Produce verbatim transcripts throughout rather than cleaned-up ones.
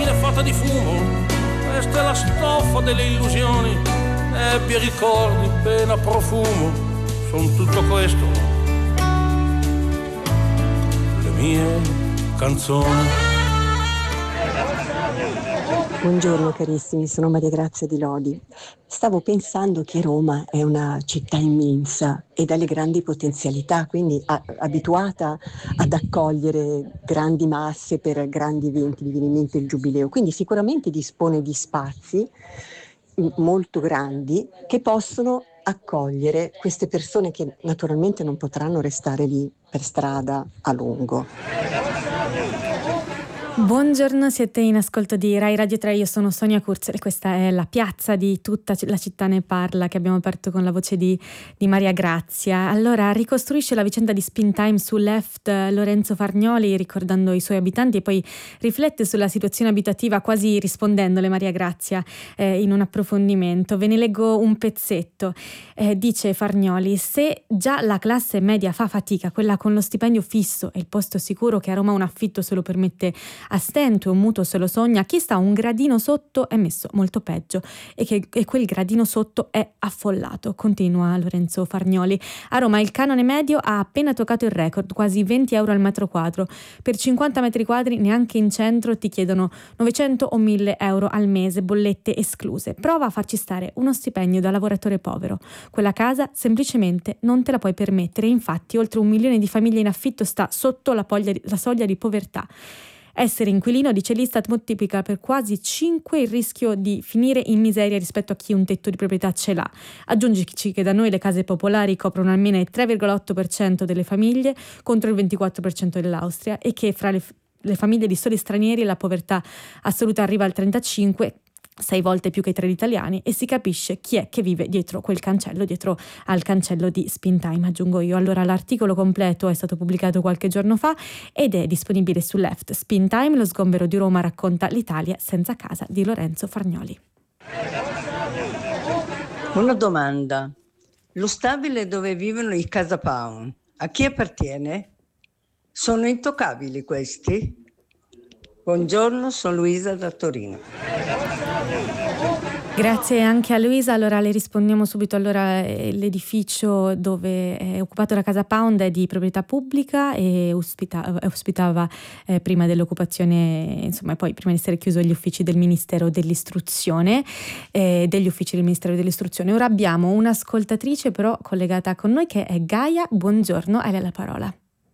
macchine fatte di fumo, questa è la stoffa delle illusioni, nebbia, ricordi, pena, profumo, son tutto questo, le mie canzoni. Buongiorno carissimi, sono Maria Grazia di Lodi. Stavo pensando che Roma è una città immensa e dalle grandi potenzialità, quindi a- abituata ad accogliere grandi masse per grandi eventi, mi viene in mente il Giubileo, quindi sicuramente dispone di spazi m- molto grandi che possono accogliere queste persone che naturalmente non potranno restare lì per strada a lungo. Buongiorno, siete in ascolto di Rai Radio tre, io sono Sonia Kurzel e questa è la piazza di Tutta la città ne parla che abbiamo aperto con la voce di, di Maria Grazia. Allora, ricostruisce la vicenda di Spintime su Left Lorenzo Fargnoli ricordando i suoi abitanti e poi riflette sulla situazione abitativa quasi rispondendole Maria Grazia eh, in un approfondimento. Ve ne leggo un pezzetto. Eh, dice Fargnoli: se già la classe media fa fatica, quella con lo stipendio fisso e il posto sicuro che a Roma un affitto se lo permette a stento e un mutuo se lo sogna, chi sta un gradino sotto è messo molto peggio e, che, e quel gradino sotto è affollato, continua Lorenzo Fargnoli. A Roma il canone medio ha appena toccato il record, quasi venti euro al metro quadro. Per cinquanta metri quadri neanche in centro ti chiedono novecento o mille euro al mese, bollette escluse. Prova a farci stare uno stipendio da lavoratore povero. Quella casa semplicemente non te la puoi permettere, infatti oltre un milione di famiglie in affitto sta sotto la, poglia, la soglia di povertà. Essere inquilino, dice l'Istat, moltiplica per quasi cinque il rischio di finire in miseria rispetto a chi un tetto di proprietà ce l'ha. Aggiungici che da noi le case popolari coprono almeno il tre virgola otto per cento delle famiglie contro il ventiquattro per cento dell'Austria e che fra le, le famiglie di soli stranieri la povertà assoluta arriva al trentacinque per cento, sei volte più che tra gli italiani, e si capisce chi è che vive dietro quel cancello, dietro al cancello di Spintime, aggiungo io. Allora, l'articolo completo è stato pubblicato qualche giorno fa ed è disponibile su Left. Spintime, lo sgombero di Roma racconta l'Italia senza casa, di Lorenzo Fargnoli. Una domanda: lo stabile dove vivono i Casa Pound a chi appartiene? Sono intoccabili questi? Buongiorno, sono Luisa da Torino. Grazie anche a Luisa. Allora le rispondiamo subito. Allora, l'edificio dove è occupato la Casa Pound è di proprietà pubblica e ospita, ospitava eh, prima dell'occupazione, insomma, poi prima di essere chiuso, gli uffici del Ministero dell'Istruzione, eh, degli uffici del Ministero dell'Istruzione. Ora abbiamo un'ascoltatrice però collegata con noi che è Gaia. Buongiorno, a lei la parola.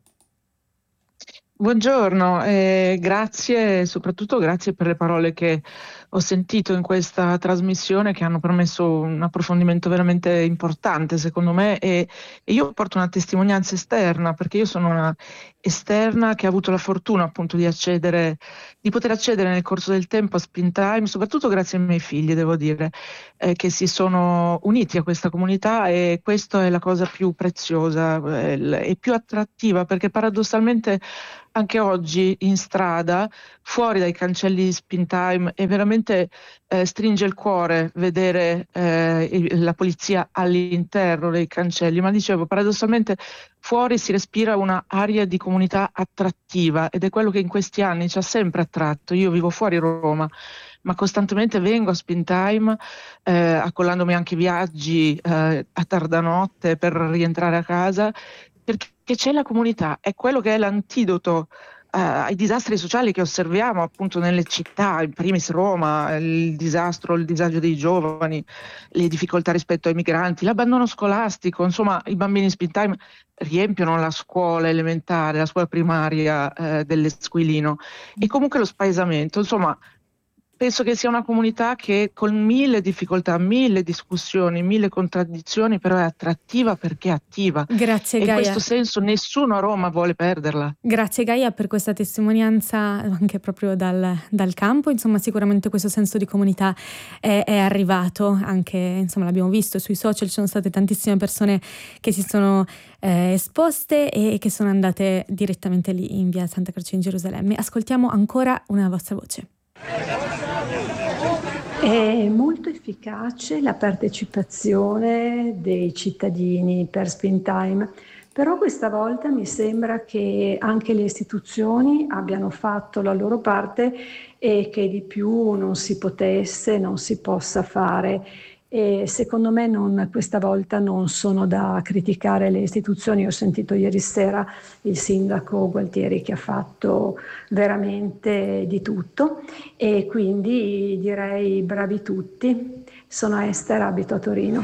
Buongiorno, eh, grazie, soprattutto grazie per le parole che ho sentito in questa trasmissione, che hanno permesso un approfondimento veramente importante secondo me, e, e io porto una testimonianza esterna, perché io sono una esterna che ha avuto la fortuna appunto di accedere, di poter accedere nel corso del tempo a Spintime, soprattutto grazie ai miei figli, devo dire, eh, che si sono uniti a questa comunità, e questa è la cosa più preziosa eh, e più attrattiva, perché paradossalmente anche oggi in strada, fuori dai cancelli di Spintime, e veramente eh, stringe il cuore vedere eh, la polizia all'interno dei cancelli, ma dicevo, paradossalmente fuori si respira una aria di comunità attrattiva, ed è quello che in questi anni ci ha sempre attratto. Io vivo fuori Roma, ma costantemente vengo a Spintime, eh, accollandomi anche viaggi eh, a tarda notte per rientrare a casa, perché c'è la comunità, è quello che è l'antidoto uh, ai disastri sociali che osserviamo appunto nelle città, in primis Roma, il disastro, il disagio dei giovani, le difficoltà rispetto ai migranti, l'abbandono scolastico. Insomma, i bambini in Spintime riempiono la scuola elementare, la scuola primaria eh, dell'Esquilino, e comunque lo spaesamento. Insomma, penso che sia una comunità che con mille difficoltà, mille discussioni, mille contraddizioni, però è attrattiva perché è attiva. Grazie E in Gaia. questo senso nessuno a Roma vuole perderla. Grazie Gaia per questa testimonianza anche proprio dal, dal campo. Insomma, sicuramente questo senso di comunità è, è arrivato anche, insomma, l'abbiamo visto sui social, ci sono state tantissime persone che si sono eh, esposte e che sono andate direttamente lì in via Santa Croce in Gerusalemme. Ascoltiamo ancora una vostra voce. È molto efficace la partecipazione dei cittadini per Spintime, Però questa volta mi sembra che anche le istituzioni abbiano fatto la loro parte e che di più non si potesse, non si possa fare. E secondo me non, questa volta non sono da criticare le istituzioni. Ho sentito ieri sera il sindaco Gualtieri che ha fatto veramente di tutto e quindi direi bravi tutti. Sono Esther, abito a Torino.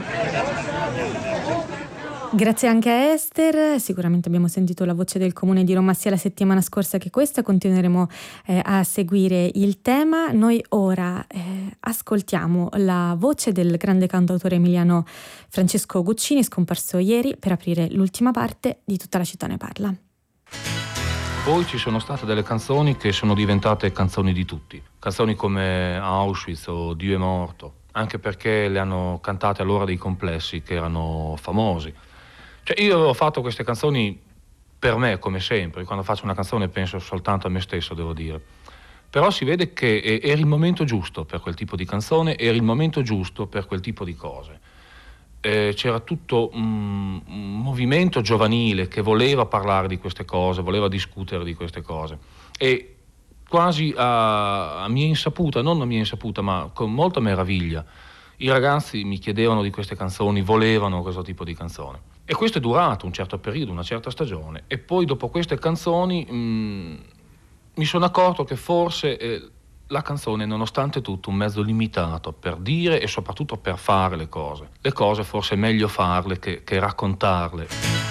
Grazie anche a Esther, sicuramente abbiamo sentito la voce del Comune di Roma sia la settimana scorsa che questa, continueremo eh, a seguire il tema. Noi ora eh, ascoltiamo la voce del grande cantautore emiliano Francesco Guccini, scomparso ieri, per aprire l'ultima parte di Tutta la città ne parla. Poi ci sono state delle canzoni che sono diventate canzoni di tutti, canzoni come Auschwitz o Dio è morto, anche perché le hanno cantate all'ora dei complessi che erano famosi. Cioè io avevo fatto queste canzoni per me, come sempre, quando faccio una canzone penso soltanto a me stesso, devo dire. Però si vede che era il momento giusto per quel tipo di canzone, era il momento giusto per quel tipo di cose. Eh, c'era tutto un, un movimento giovanile che voleva parlare di queste cose, voleva discutere di queste cose. E quasi a, a mia insaputa, non a mia insaputa, ma con molta meraviglia, i ragazzi mi chiedevano di queste canzoni, volevano questo tipo di canzone. E questo è durato un certo periodo, una certa stagione. E poi dopo queste canzoni mh, mi sono accorto che forse eh, la canzone è nonostante tutto un mezzo limitato per dire e soprattutto per fare le cose. Le cose forse è meglio farle che, che raccontarle.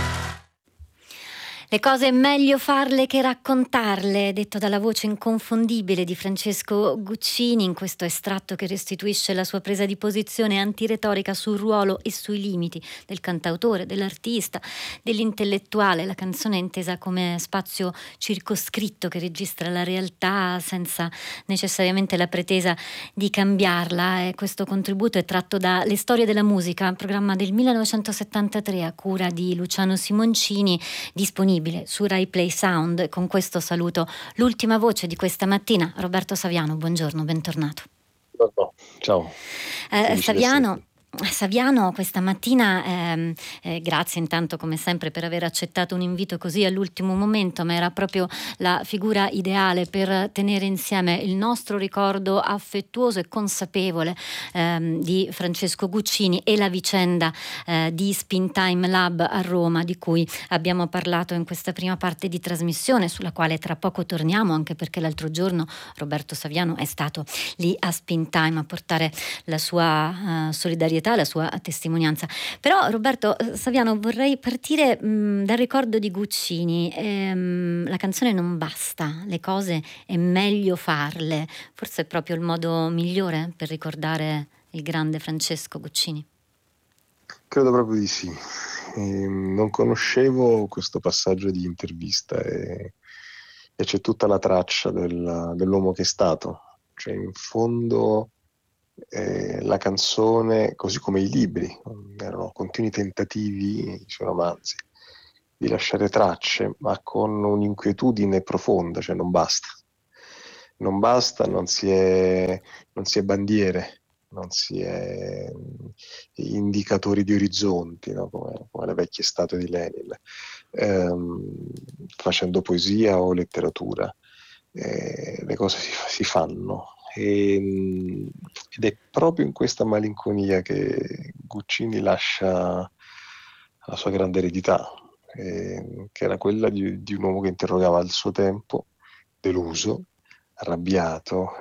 Le cose è meglio farle che raccontarle, detto dalla voce inconfondibile di Francesco Guccini in questo estratto che restituisce la sua presa di posizione antiretorica sul ruolo e sui limiti del cantautore, dell'artista, dell'intellettuale. La canzone è intesa come spazio circoscritto che registra la realtà senza necessariamente la pretesa di cambiarla. E questo contributo è tratto da Le storie della musica, un programma del millenovecentosettantatré a cura di Luciano Simoncini, disponibile su Rai Play Sound. Con questo saluto l'ultima voce di questa mattina, Roberto Saviano. Buongiorno, bentornato. Buongiorno, ciao. Eh, Saviano, Saviano, questa mattina, ehm, eh, grazie intanto come sempre per aver accettato un invito così all'ultimo momento, ma era proprio la figura ideale per tenere insieme il nostro ricordo affettuoso e consapevole ehm, di Francesco Guccini e la vicenda eh, di Spintime Lab a Roma, di cui abbiamo parlato in questa prima parte di trasmissione, sulla quale tra poco torniamo, anche perché l'altro giorno Roberto Saviano è stato lì a Spintime a portare la sua uh, solidarietà, la sua testimonianza. Però Roberto Saviano, vorrei partire mh, dal ricordo di Guccini. Ehm, la canzone non basta, le cose è meglio farle, forse è proprio il modo migliore per ricordare il grande Francesco Guccini. Credo proprio di sì. E non conoscevo questo passaggio di intervista e, e c'è tutta la traccia del, dell'uomo che è stato. Cioè in fondo Eh, la canzone, così come i libri, erano continui tentativi, i suoi romanzi, di lasciare tracce, ma con un'inquietudine profonda, cioè non basta. Non basta, non si è, non si è bandiere, non si è indicatori di orizzonti, no? come, come le vecchie statue di Lenin, ehm, facendo poesia o letteratura. Eh, le cose si, si fanno. E, ed è proprio in questa malinconia che Guccini lascia la sua grande eredità, eh, che era quella di, di un uomo che interrogava il suo tempo, deluso, arrabbiato,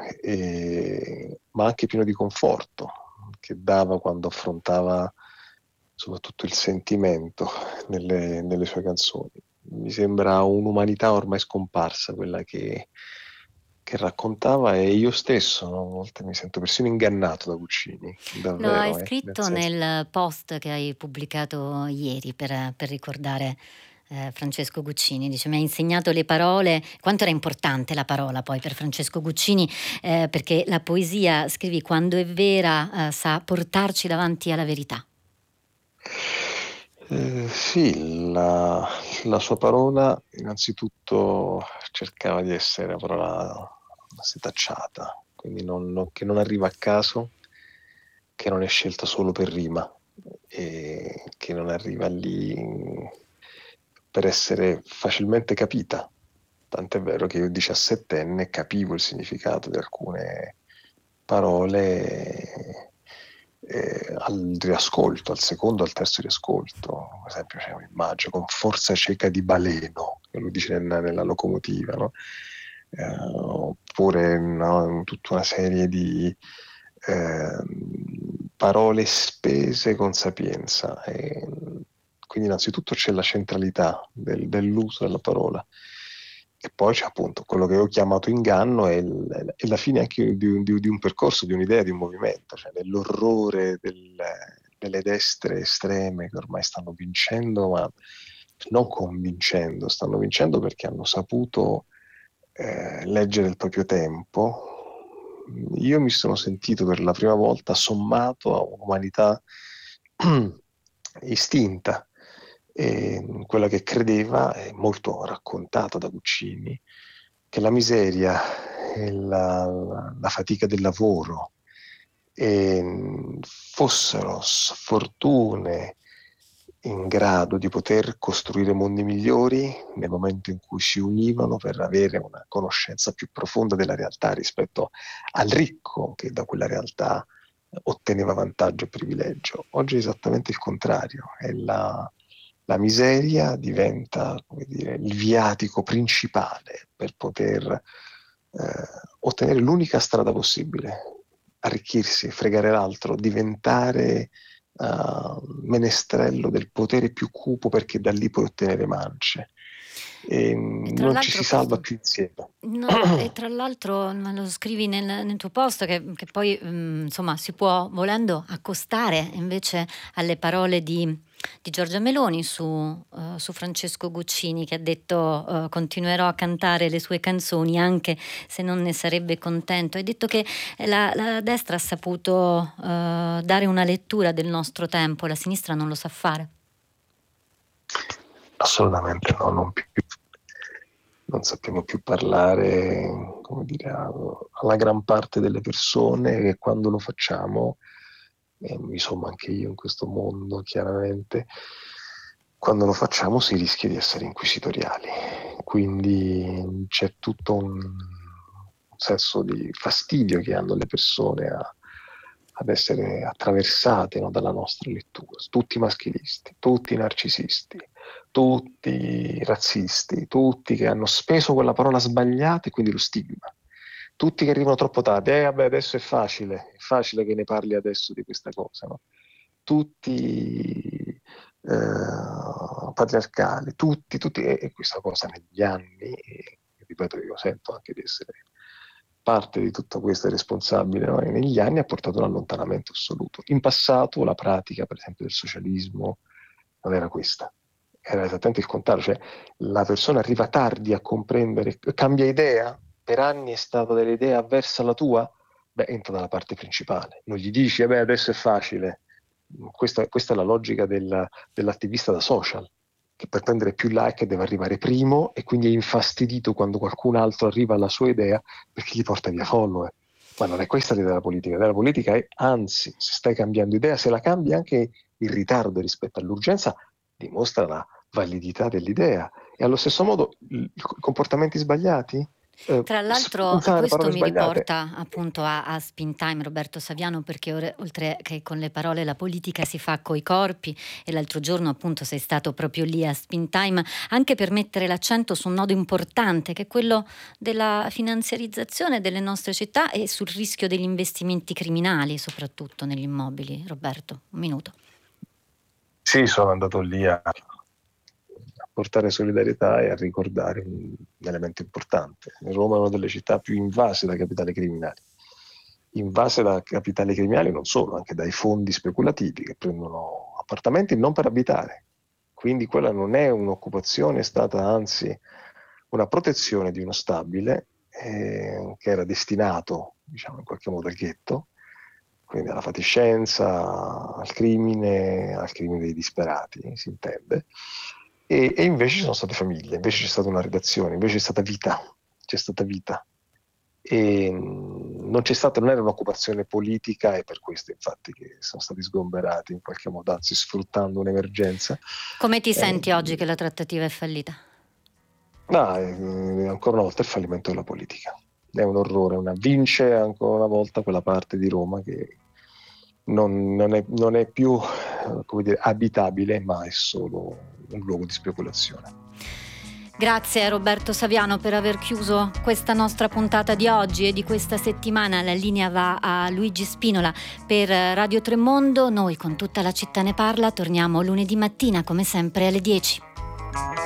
e, ma anche pieno di conforto, che dava quando affrontava soprattutto il sentimento nelle, nelle sue canzoni. Mi sembra un'umanità ormai scomparsa, quella che che raccontava, e io stesso no? a volte mi sento persino ingannato da Guccini. Davvero, Lo hai eh, scritto nel, senso... nel post che hai pubblicato ieri per, per ricordare eh, Francesco Guccini. Dice: mi ha insegnato le parole, quanto era importante la parola poi per Francesco Guccini, eh, perché la poesia, scrivi, quando è vera eh, sa portarci davanti alla verità. Eh, sì, la, la sua parola innanzitutto cercava di essere una parola setacciata, quindi non, non, che non arriva a caso, che non è scelta solo per rima, e che non arriva lì per essere facilmente capita. Tant'è vero che io diciassettenne capivo il significato di alcune parole eh, al riascolto, al secondo, al terzo riascolto. Per esempio c'è un'immagine con forza cieca di baleno, che lo dice nella, nella locomotiva, no? Eh, oppure no, tutta una serie di eh, parole spese con sapienza. E quindi innanzitutto c'è la centralità del, dell'uso della parola. E poi c'è appunto quello che ho chiamato inganno, è, il, è la fine anche di, di, di un percorso, di un'idea, di un movimento, cioè nell'orrore del, delle destre estreme che ormai stanno vincendo, ma non convincendo, stanno vincendo perché hanno saputo eh, leggere il proprio tempo. Io mi sono sentito per la prima volta sommato a un'umanità istinta, e quella che credeva, è molto raccontata da Guccini, che la miseria e la, la fatica del lavoro e fossero sfortune in grado di poter costruire mondi migliori nel momento in cui si univano per avere una conoscenza più profonda della realtà rispetto al ricco che da quella realtà otteneva vantaggio e privilegio. Oggi è esattamente il contrario, è la La miseria diventa, come dire, il viatico principale per poter eh, ottenere l'unica strada possibile, arricchirsi, fregare l'altro, diventare uh, menestrello del potere più cupo, perché da lì puoi ottenere mance. E non ci si salva più insieme. No, e tra l'altro lo scrivi nel, nel tuo post che, che poi um, insomma si può, volendo, accostare invece alle parole di, di Giorgia Meloni su, uh, su Francesco Guccini, che ha detto uh, continuerò a cantare le sue canzoni anche se non ne sarebbe contento. Hai detto che la, la destra ha saputo uh, dare una lettura del nostro tempo, la sinistra non lo sa fare. Assolutamente no, non più. Non sappiamo più parlare, come dire, alla gran parte delle persone, e quando lo facciamo, e mi sommo anche io in questo mondo chiaramente, quando lo facciamo si rischia di essere inquisitoriali, quindi c'è tutto un senso di fastidio che hanno le persone a, ad essere attraversate, no, dalla nostra lettura, tutti maschilisti, tutti narcisisti, tutti razzisti, tutti che hanno speso quella parola sbagliata e quindi lo stigma, tutti che arrivano troppo tardi, eh vabbè adesso è facile, è facile che ne parli adesso di questa cosa, no? Tutti eh, patriarcali, tutti, tutti, e, e questa cosa negli anni, e, ripeto, io sento anche di essere parte di tutto questo è responsabile, no? E negli anni ha portato un allontanamento assoluto. In passato la pratica, per esempio, del socialismo non era questa, era esattamente il contrario, cioè la persona arriva tardi a comprendere, cambia idea, per anni è stata dell'idea avversa alla tua, beh, entra dalla parte principale, non gli dici, eh beh, adesso è facile. Questa, questa è la logica del, dell'attivista da social, che per prendere più like deve arrivare primo e quindi è infastidito quando qualcun altro arriva alla sua idea perché gli porta via follower. Ma non è questa l'idea della politica. L'idea della politica è, anzi, se stai cambiando idea, se la cambi anche in ritardo rispetto all'urgenza, dimostra la validità dell'idea. E allo stesso modo i comportamenti sbagliati? Eh, Tra l'altro usare questo parole mi sbagliate. riporta appunto a, a Spin Time, Roberto Saviano, perché ore- oltre che con le parole la politica si fa coi corpi, e l'altro giorno appunto sei stato proprio lì a Spin Time anche per mettere l'accento su un nodo importante che è quello della finanziarizzazione delle nostre città e sul rischio degli investimenti criminali, soprattutto negli immobili. Roberto, un minuto. Sì, sono andato lì a portare solidarietà e a ricordare un, un elemento importante. Roma è una delle città più invase da capitali criminali. Invase da capitali criminali non solo, anche dai fondi speculativi che prendono appartamenti non per abitare. Quindi quella non è un'occupazione, è stata anzi una protezione di uno stabile eh, che era destinato, diciamo in qualche modo, al ghetto, quindi alla fatiscenza, al crimine, al crimine dei disperati, si intende. E, e invece ci sono state famiglie, invece c'è stata una redazione, invece c'è stata vita, c'è stata vita. E non c'è stata, non era un'occupazione politica, e per questo infatti che sono stati sgomberati in qualche modo, anzi sfruttando un'emergenza. Come ti senti eh, oggi che la trattativa è fallita? No, è, è ancora una volta il fallimento della politica. È un orrore, una, vince ancora una volta quella parte di Roma che non, non, è, non è più, come dire, abitabile, ma è solo un luogo di speculazione. Grazie a Roberto Saviano per aver chiuso questa nostra puntata di oggi e di questa settimana. La linea va a Luigi Spinola per Radio Tremondo. Noi con Tutta la città ne parla torniamo lunedì mattina come sempre alle dieci.